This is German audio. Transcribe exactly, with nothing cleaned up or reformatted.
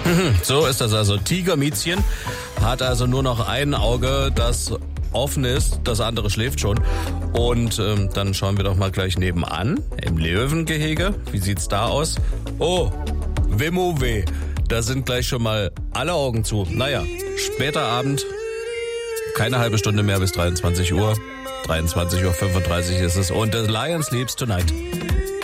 So ist das also. Tigermiezchen hat also nur noch ein Auge, das offen ist, das andere schläft schon. Und ähm, dann schauen wir doch mal gleich nebenan, im Löwengehege. Wie sieht's da aus? Oh, Wimmo weh. Da sind gleich schon mal alle Augen zu. Naja, später Abend, keine halbe Stunde mehr bis dreiundzwanzig Uhr. dreiundzwanzig Uhr fünfunddreißig ist es. Und The Lion Sleeps Tonight.